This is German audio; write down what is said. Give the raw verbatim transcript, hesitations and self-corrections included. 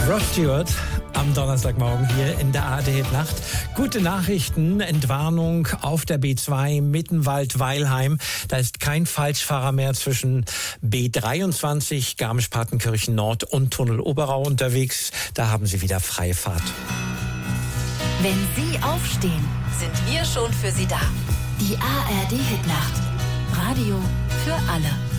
Rod Stewart am Donnerstagmorgen hier in der A R D-Nacht. Gute Nachrichten, Entwarnung auf der B zwei Mittenwald-Weilheim. Da ist kein Falschfahrer mehr zwischen B dreiundzwanzig Garmisch-Partenkirchen Nord und Tunnel Oberau unterwegs. Da haben Sie wieder freie Fahrt. Wenn Sie aufstehen, sind wir schon für Sie da. Die A R D-Hitnacht. Radio für alle.